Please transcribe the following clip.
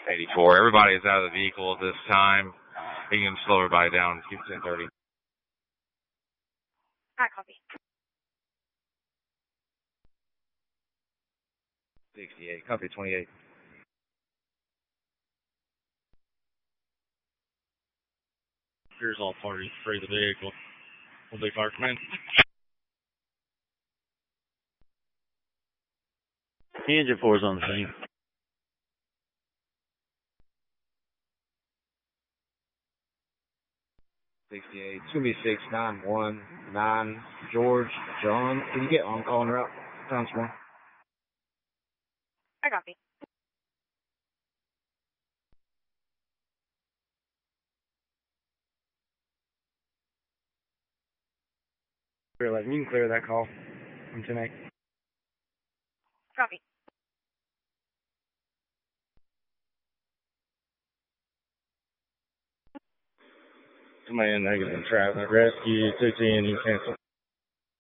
84. Everybody is out of the vehicle at this time. You can slow everybody down. Keep 1030. Copy. 68. Copy 28. Here's all parties. Free the vehicle. Will they fire command? Engine 4 is on the scene. 68. It's going to be 6919 George John. Can you get on call and route? Times one. Copy. Clear 11. You can clear that call from 10-8. Copy. Command negative traffic. Rescue 210, you cancel.